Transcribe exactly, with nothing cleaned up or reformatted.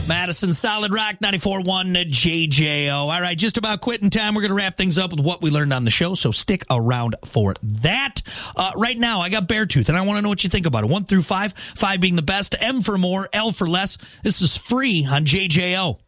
Madison, Solid Rock, ninety-four point one J J O. All right, just about quitting time. We're going to wrap things up with what we learned on the show, so stick around for that. Uh, right now, I got Beartooth, and I want to know what you think about it. One through five, five being the best, M for more, L for less. This is free on J J O.